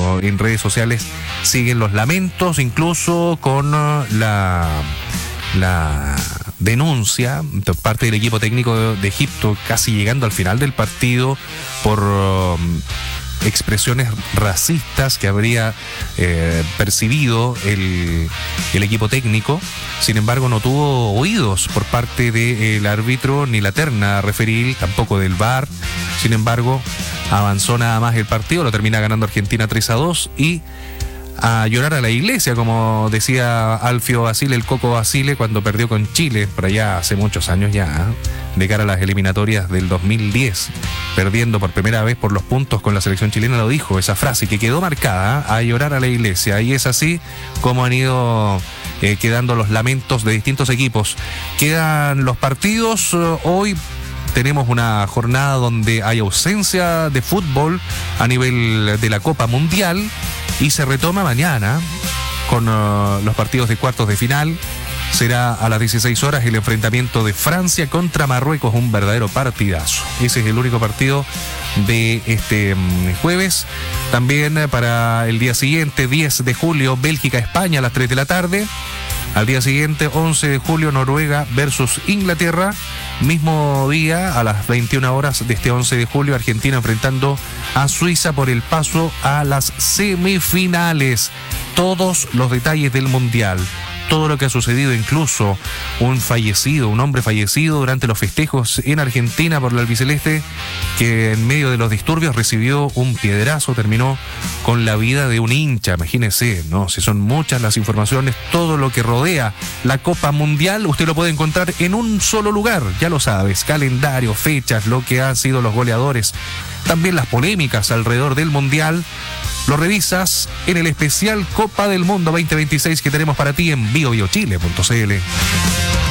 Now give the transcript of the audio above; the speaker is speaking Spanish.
en redes sociales siguen los lamentos, incluso con la denuncia por parte del equipo técnico de Egipto, casi llegando al final del partido, por expresiones racistas que habría percibido el equipo técnico. Sin embargo, no tuvo oídos por parte del árbitro ni la terna referil, tampoco del VAR. Sin embargo, avanzó nada más el partido, lo termina ganando Argentina 3-2 y a llorar a la iglesia, como decía Alfio Basile, el Coco Basile, cuando perdió con Chile, por allá hace muchos años ya, de cara a las eliminatorias del 2010, perdiendo por primera vez por los puntos con la selección chilena, lo dijo, esa frase que quedó marcada, a llorar a la iglesia, y es así como han ido quedando los lamentos de distintos equipos. Quedan los partidos, hoy tenemos una jornada donde hay ausencia de fútbol a nivel de la Copa Mundial y se retoma mañana con los partidos de cuartos de final. Será a las 16 horas el enfrentamiento de Francia contra Marruecos, un verdadero partidazo. Ese es el único partido de este jueves. También para el día siguiente, 10 de julio, Bélgica-España a las 3 de la tarde. Al día siguiente, 11 de julio, Noruega versus Inglaterra. Mismo día, a las 21 horas de este 11 de julio, Argentina enfrentando a Suiza por el paso a las semifinales. Todos los detalles del Mundial, todo lo que ha sucedido, incluso un hombre fallecido durante los festejos en Argentina por la albiceleste, que en medio de los disturbios recibió un piedrazo, terminó con la vida de un hincha. Imagínense, ¿no? Si son muchas las informaciones, todo lo que rodea la Copa Mundial, usted lo puede encontrar en un solo lugar, ya lo sabes, calendario, fechas, lo que han sido los goleadores, también las polémicas alrededor del Mundial. Lo revisas en el especial Copa del Mundo 2026 que tenemos para ti en biobiochile.cl.